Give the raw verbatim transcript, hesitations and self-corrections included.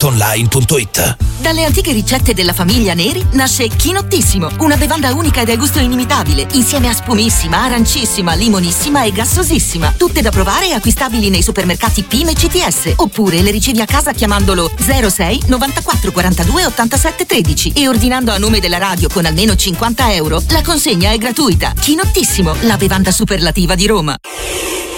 online punto it. Dalle antiche ricette della famiglia Neri nasce Chinottissimo, una bevanda unica e dal gusto inimitabile, insieme a spumissima, arancissima, limonissima e gassosissima. Tutte da provare e acquistabili nei supermercati P I M e C T S. Oppure le ricevi a casa chiamandolo zero sei novantaquattro quarantadue ottantasette tredici e ordinando a nome della radio con almeno cinquanta euro. La consegna è gratuita. Chinottissimo, la bevanda superlativa di Roma.